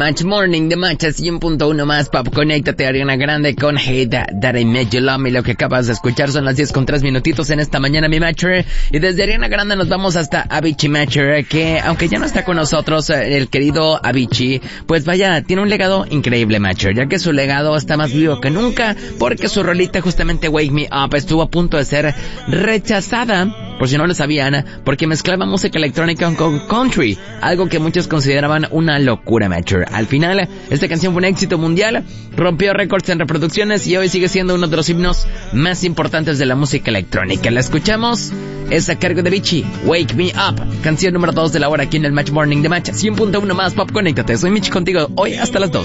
Match Morning de Match 100.1 más Pop. Conéctate, Ariana Grande con Hey That I Made You Love Me. Lo que acabas de escuchar son las 10:03 minutitos en esta mañana, mi Matcher. Y desde Ariana Grande nos vamos hasta Avicii Matcher, que aunque ya no está con nosotros, el querido Avicii, pues vaya, tiene un legado increíble, Matcher, ya que su legado está más vivo que nunca, porque su rolita justamente Wake Me Up estuvo a punto de ser rechazada, por si no lo sabían, porque mezclaba música electrónica con country, algo que muchos consideraban una locura, Matcher. Al final, esta canción fue un éxito mundial, rompió récords en reproducciones y hoy sigue siendo uno de los himnos más importantes de la música electrónica. La escuchamos, es a cargo de Avicii, Wake Me Up, canción número 2 de la hora aquí en el Match Morning de Match 100.1 más Pop. Conéctate, soy Mitch contigo hoy hasta las 2.